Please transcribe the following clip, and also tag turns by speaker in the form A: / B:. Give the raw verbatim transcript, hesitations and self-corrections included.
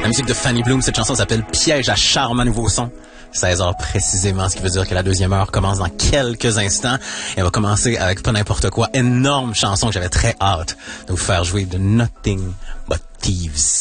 A: La musique de Fanny Bloom, cette chanson s'appelle Piège à charmant nouveau son. seize heures précisément, ce qui veut dire que la deuxième heure commence dans quelques instants. Et elle va commencer avec pas n'importe quoi. Énorme chanson que j'avais très hâte de vous faire jouer de Nothing But Thieves.